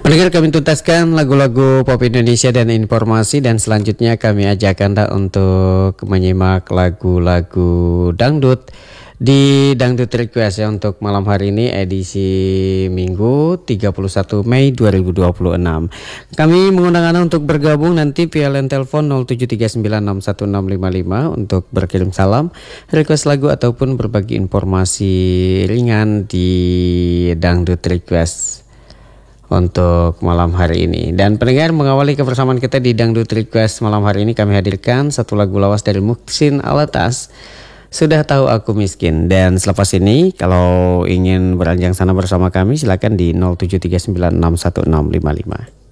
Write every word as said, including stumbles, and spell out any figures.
Pendengar, kami tuntaskan lagu-lagu pop Indonesia dan informasi, dan selanjutnya kami ajak Anda untuk menyimak lagu-lagu dangdut di Dangdut Request ya, untuk malam hari ini edisi Minggu tiga puluh satu Mei dua ribu dua puluh enam. Kami mengundang Anda untuk bergabung nanti via line telepon nol tujuh tiga sembilan enam satu enam lima lima untuk berkirim salam, request lagu ataupun berbagi informasi ringan di Dangdut Request untuk malam hari ini. Dan pendengar, mengawali kebersamaan kita di Dangdut Request malam hari ini, kami hadirkan satu lagu lawas dari Muhsin Alatas, Sudah Tahu Aku Miskin. Dan selepas ini kalau ingin beranjang sana bersama kami, silakan di nol tujuh tiga sembilan enam satu enam lima lima.